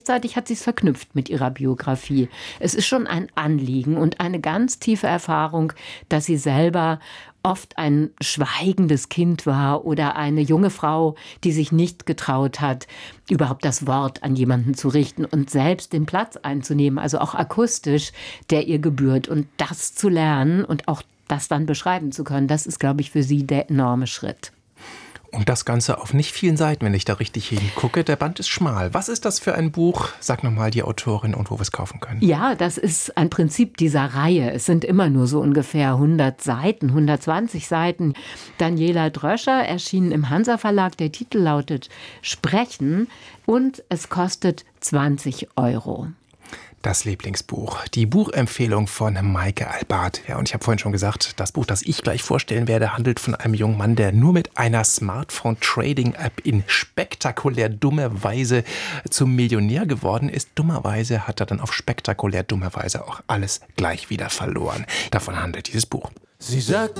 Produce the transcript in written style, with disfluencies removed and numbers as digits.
Gleichzeitig hat sie es verknüpft mit ihrer Biografie. Es ist schon ein Anliegen und eine ganz tiefe Erfahrung, dass sie selber oft ein schweigendes Kind war oder eine junge Frau, die sich nicht getraut hat, überhaupt das Wort an jemanden zu richten und selbst den Platz einzunehmen, also auch akustisch, der ihr gebührt. Und das zu lernen und auch das dann beschreiben zu können, das ist, glaube ich, für sie der enorme Schritt. Und das Ganze auf nicht vielen Seiten, wenn ich da richtig hingucke. Der Band ist schmal. Was ist das für ein Buch? Sag nochmal die Autorin und wo wir es kaufen können. Ja, das ist ein Prinzip dieser Reihe. Es sind immer nur so ungefähr 100 Seiten, 120 Seiten. Daniela Dröscher, erschienen im Hansa Verlag. Der Titel lautet Sprechen und es kostet 20 €. Das Lieblingsbuch, die Buchempfehlung von Maike Albart. Ja, und ich habe vorhin schon gesagt, das Buch, das ich gleich vorstellen werde, handelt von einem jungen Mann, der nur mit einer Smartphone-Trading-App in spektakulär dummer Weise zum Millionär geworden ist. Dummerweise hat er dann auf spektakulär dumme Weise auch alles gleich wieder verloren. Davon handelt dieses Buch. Sie sagt